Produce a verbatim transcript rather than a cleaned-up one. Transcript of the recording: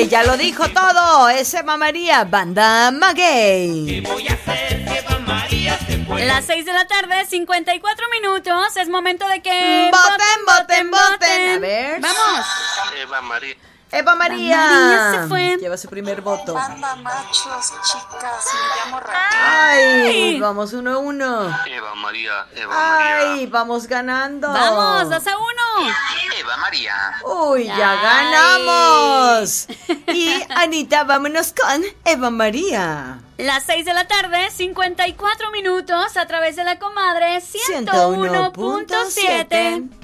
ya lo dijo todo. Es Eva María, banda Maguey. ¿Qué voy a hacer? Eva María se fue. Las seis de la tarde, cincuenta y cuatro minutos. Es momento de que... Voten, voten, voten. A ver. ¡Vamos! Eva María. Eva María. María se fue. Lleva su primer voto. Banda machos, chicas, me llamo Raquel. Ay, vamos uno a uno. Eva María. Eva María. Ay, vamos ganando. ¡Vamos, dos a uno! Eva María. Uy, ya Ay. ganamos. Y Anita, vámonos con Eva María. Las seis de la tarde, cincuenta y cuatro minutos, a través de la comadre ciento uno punto siete.